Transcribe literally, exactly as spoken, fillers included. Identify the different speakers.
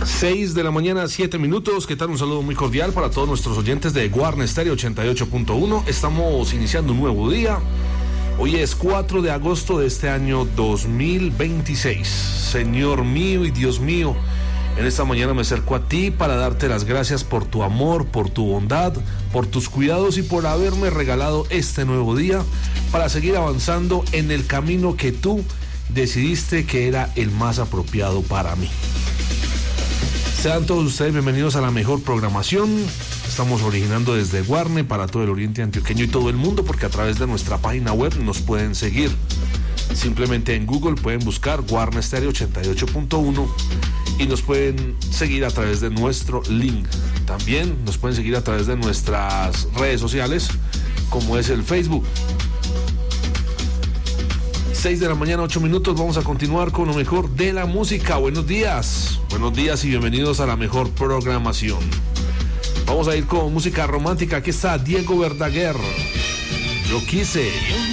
Speaker 1: seis de la mañana, siete minutos. ¿Qué tal? Un saludo muy cordial para todos nuestros oyentes de Guarne Stereo ochenta y ocho punto uno. Estamos iniciando un nuevo día. Hoy es cuatro de agosto de este año dos mil veintiséis. Señor mío y Dios mío, en esta mañana me acerco a ti para darte las gracias por tu amor, por tu bondad, por tus cuidados y por haberme regalado este nuevo día para seguir avanzando en el camino que tú decidiste que era el más apropiado para mí. Sean todos ustedes bienvenidos a la mejor programación. Estamos originando desde Guarne para todo el oriente antioqueño y todo el mundo, porque a través de nuestra página web nos pueden seguir. Simplemente en Google pueden buscar Guarne Stereo ochenta y ocho punto uno y nos pueden seguir a través de nuestro link. También nos pueden seguir a través de nuestras redes sociales, como es el Facebook. seis de la mañana, ocho minutos. Vamos a continuar con lo mejor de la música. Buenos días, buenos días y bienvenidos a la mejor programación. Vamos a ir con música romántica. Aquí está Diego Verdaguer. Yo quise.